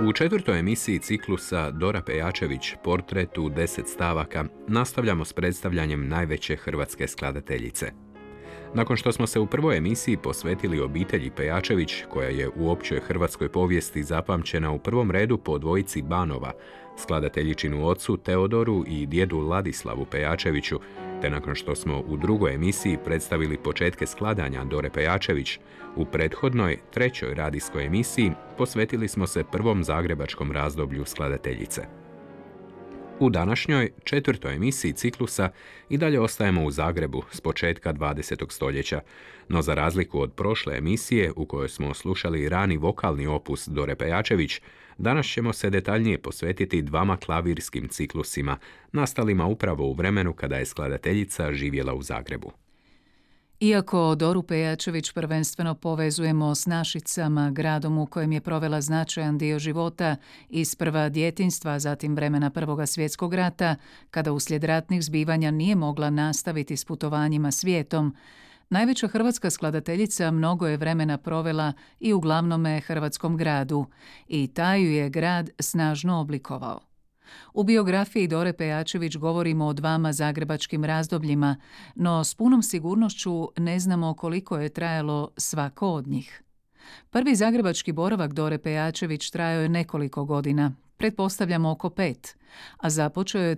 U četvrtoj emisiji ciklusa Dora Pejačević, portret u 10 stavaka, nastavljamo s predstavljanjem najveće hrvatske skladateljice. Nakon što smo se u prvoj emisiji posvetili obitelji Pejačević, koja je u općoj hrvatskoj povijesti zapamćena u prvom redu po dvojici Banova, skladateljičinu ocu Teodoru i djedu Ladislavu Pejačeviću, te nakon što smo u drugoj emisiji predstavili početke skladanja Dore Pejačević, u prethodnoj, trećoj radijskoj emisiji posvetili smo se prvom zagrebačkom razdoblju skladateljice. U današnjoj, četvrtoj emisiji ciklusa i dalje ostajemo u Zagrebu s početka 20. stoljeća, no za razliku od prošle emisije u kojoj smo slušali rani vokalni opus Dore Pejačević, danas ćemo se detaljnije posvetiti dvama klavirskim ciklusima, nastalima upravo u vremenu kada je skladateljica živjela u Zagrebu. Iako Doru Pejačević prvenstveno povezujemo s Našicama, gradom u kojem je provela značajan dio života, isprva djetinjstva, zatim vremena Prvog svjetskog rata, kada uslijed ratnih zbivanja nije mogla nastaviti s putovanjima svijetom, najveća hrvatska skladateljica mnogo je vremena provela i u glavnome hrvatskom gradu, i taj ju je grad snažno oblikovao. U biografiji Dore Pejačević govorimo o dvama zagrebačkim razdobljima, no s punom sigurnošću ne znamo koliko je trajalo svako od njih. Prvi zagrebački boravak Dore Pejačević trajao je nekoliko godina, pretpostavljamo oko 5, a započeo je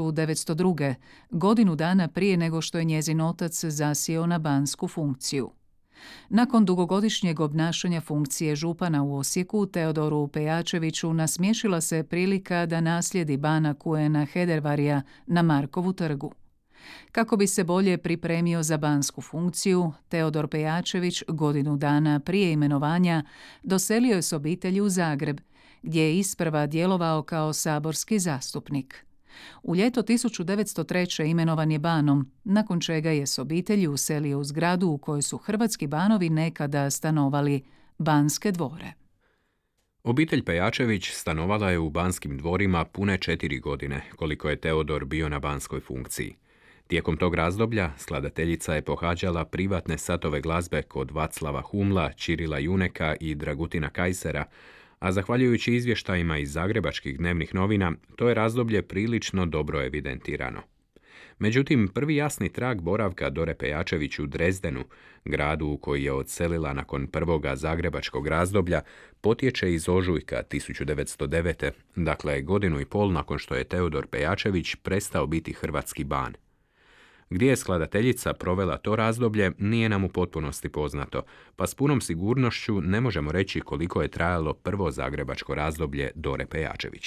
1902. godinu dana prije nego što je njezin otac zasjeo na bansku funkciju. Nakon dugogodišnjeg obnašanja funkcije župana u Osijeku, Teodoru Pejačeviću nasmješila se prilika da naslijedi bana Kujena Hedervarija na Markovu trgu. Kako bi se bolje pripremio za bansku funkciju, Teodor Pejačević godinu dana prije imenovanja doselio je s obitelji u Zagreb, gdje je isprva djelovao kao saborski zastupnik. U ljeto 1903. imenovan je banom, nakon čega je s obitelji uselio u zgradu u kojoj su hrvatski banovi nekada stanovali, Banske dvore. Obitelj Pejačević stanovala je u Banskim dvorima pune 4 godine, koliko je Teodor bio na banskoj funkciji. Tijekom tog razdoblja skladateljica je pohađala privatne satove glazbe kod Vaclava Humla, Čirila Juneka i Dragutina Kajsera, a zahvaljujući izvještajima iz zagrebačkih dnevnih novina, to je razdoblje prilično dobro evidentirano. Međutim, prvi jasni trag boravka Dore Pejačević u Drezdenu, gradu u koji je odselila nakon prvoga zagrebačkog razdoblja, potječe iz ožujka 1909. Dakle, godinu i pol nakon što je Teodor Pejačević prestao biti hrvatski ban. Gdje je skladateljica provela to razdoblje nije nam u potpunosti poznato, pa s punom sigurnošću ne možemo reći koliko je trajalo prvo zagrebačko razdoblje Dore Pejačević.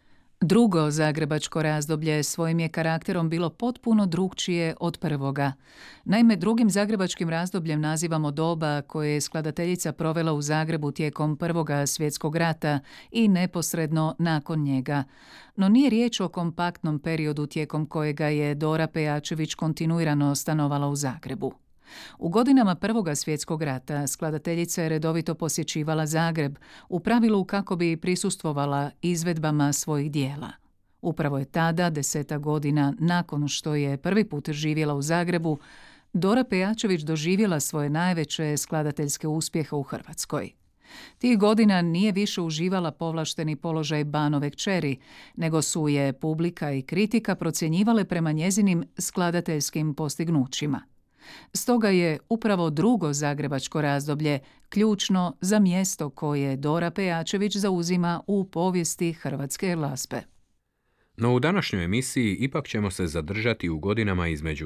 Drugo zagrebačko razdoblje svojim je karakterom bilo potpuno drukčije od prvoga. Naime, drugim zagrebačkim razdobljem nazivamo doba koje je skladateljica provela u Zagrebu tijekom Prvoga svjetskog rata i neposredno nakon njega. No nije riječ o kompaktnom periodu tijekom kojega je Dora Pejačević kontinuirano stanovala u Zagrebu. U godinama Prvoga svjetskog rata skladateljica je redovito posjećivala Zagreb, u pravilu kako bi prisustvovala izvedbama svojih dijela. Upravo je tada, 10 godina nakon što je prvi put živjela u Zagrebu, Dora Pejačević doživjela svoje najveće skladateljske uspjehe u Hrvatskoj. Tih godina nije više uživala povlašteni položaj banove kćeri, nego su je publika i kritika procjenjivale prema njezinim skladateljskim postignućima. Stoga je upravo drugo zagrebačko razdoblje ključno za mjesto koje Dora Pejačević zauzima u povijesti hrvatske glazbe. No u današnjoj emisiji ipak ćemo se zadržati u godinama između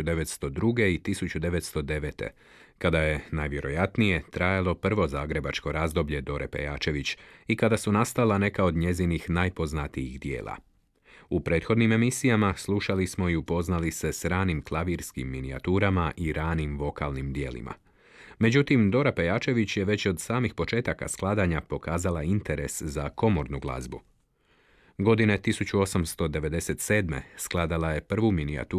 1902. i 1909. kada je, najvjerojatnije, trajalo prvo zagrebačko razdoblje Dore Pejačević i kada su nastala neka od njezinih najpoznatijih dijela. U prethodnim emisijama slušali smo i upoznali se s ranim klavirskim minijaturama i ranim vokalnim dijelima. Međutim, Dora Pejačević je već od samih početaka skladanja pokazala interes za komornu glazbu. Godine 1897. skladala je prvu minijaturu